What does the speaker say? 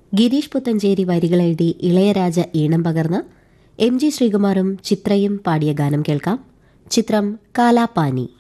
ഗിരീഷ് പുത്തഞ്ചേരി വരികളെഴുതി ഇളയരാജ ഈണം പകർന്ന് M G ശ്രീകുമാറും ചിത്രയും പാടിയ ഗാനം കേൾക്കാം. ചിത്രം കാലാപാനി.